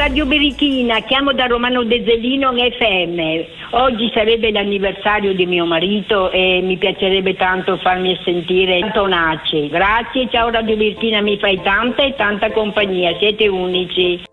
Radio Berichina, chiamo da Romano De Zellino FM. Oggi sarebbe l'anniversario di mio marito e mi piacerebbe tanto farmi sentire Antonacci. Grazie, ciao Radio Berichina, mi fai tanta e tanta compagnia, siete unici.